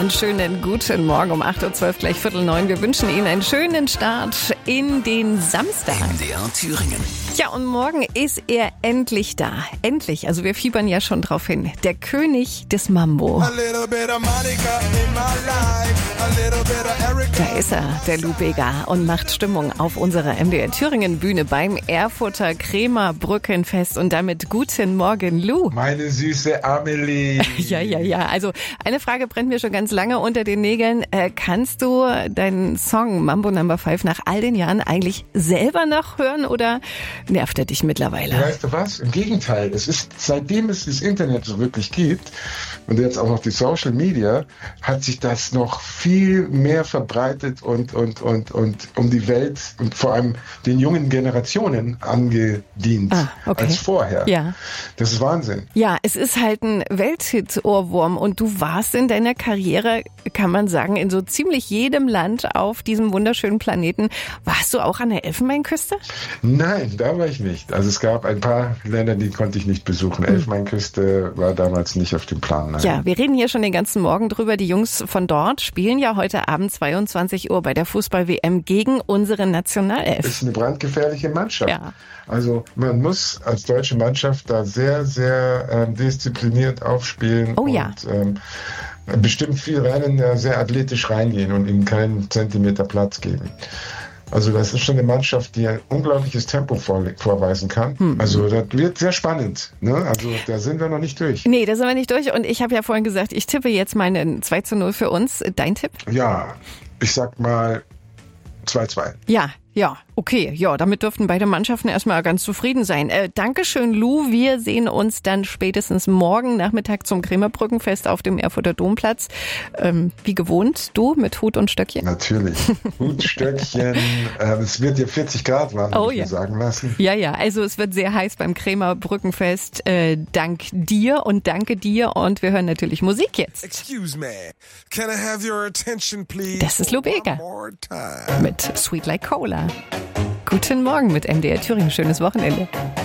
Einen schönen guten Morgen um 8.12 Uhr, gleich 8:45. Wir wünschen Ihnen einen schönen Start in den Samstag. MDR Thüringen. Ja, und morgen ist er endlich da. Endlich, also wir fiebern ja schon drauf hin. Der König des Mambo. Da ist er, der Lou Bega, und macht Stimmung auf unserer MDR Thüringen Bühne beim Erfurter Krämer Brückenfest. Und damit guten Morgen, Lou. Meine süße Amelie. Ja. Also eine Frage brennt mir schon ganz lange unter den Nägeln. Kannst du deinen Song Mambo No. 5 nach all den Jahren eigentlich selber noch hören oder nervt er dich mittlerweile? Weißt du was? Im Gegenteil. Es ist, seitdem es das Internet so wirklich gibt und jetzt auch noch die Social Media, hat sich das noch viel mehr verbreitet und um die Welt und vor allem den jungen Generationen angedient als vorher. Ja. Das ist Wahnsinn. Ja, es ist halt ein Welthit-Ohrwurm und du warst in deiner Karriere, kann man sagen, in so ziemlich jedem Land auf diesem wunderschönen Planeten. Warst du auch an der Elfenbeinküste? Nein, da war ich nicht. Also es gab ein paar Länder, die konnte ich nicht besuchen. Elfenbeinküste war damals nicht auf dem Plan. Nein. Ja, wir reden hier schon den ganzen Morgen drüber. Die Jungs von dort spielen ja heute Abend 22 Uhr bei der Fußball-WM gegen unsere Nationalelf. Das ist eine brandgefährliche Mannschaft. Ja. Also man muss als deutsche Mannschaft da sehr, sehr diszipliniert aufspielen und bestimmt viel Rennen sehr athletisch reingehen und ihnen keinen Zentimeter Platz geben. Also das ist schon eine Mannschaft, die ein unglaubliches Tempo vorweisen kann. Also das wird sehr spannend. Ne? Also da sind wir noch nicht durch. Nee, da sind wir nicht durch. Und ich habe ja vorhin gesagt, ich tippe jetzt meinen 2:0 für uns. Dein Tipp? Ja, ich sag mal 2:2. Ja, okay. Ja, damit dürften beide Mannschaften erstmal ganz zufrieden sein. Dankeschön, Lou. Wir sehen uns dann spätestens morgen Nachmittag zum Krämer Brückenfest auf dem Erfurter Domplatz. Wie gewohnt, du mit Hut und Stöckchen? Natürlich. Hut, Stöckchen. Es wird ja 40 Grad warm, habe ich mir sagen lassen. Ja. Also es wird sehr heiß beim Krämer Brückenfest. Dank dir und danke dir. Und wir hören natürlich Musik jetzt. Excuse me. Can I have your attention, please? Das ist Lou Bega mit Sweet Like Cola. Guten Morgen mit MDR Thüringen. Schönes Wochenende.